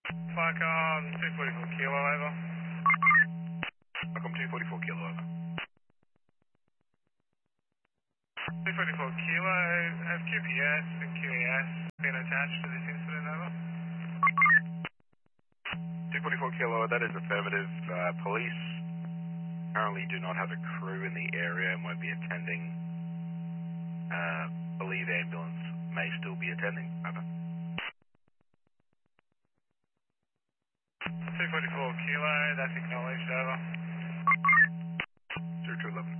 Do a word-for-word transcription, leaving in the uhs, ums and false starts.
Falcon two forty-four kilo, over. Falcon two forty-four kilo, over. two forty-four kilo, have Q P S and Q E S been attached to this incident, over? two forty-four kilo, that is affirmative. Uh, police currently do not have a crew in the area and won't be attending. Uh, believe ambulance may still be attending, over. two forty-four kilo, that's acknowledged, over. zero two eleven.